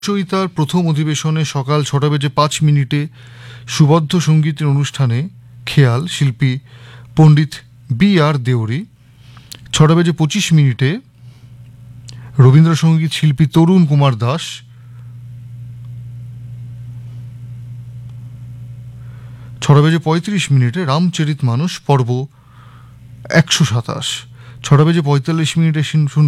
রচয়িতার প্রথম অধিবেশনে সকাল 6:05 সুবদ্ধ সঙ্গীতের অনুষ্ঠানে খেয়াল শিল্পী পণ্ডিত B.R. দেওরি। 6:25 রবীন্দ্রসঙ্গীত শিল্পী তরুণ কুমার দাস। 6:35 রামচরিত মানস পর্ব 127। 6:45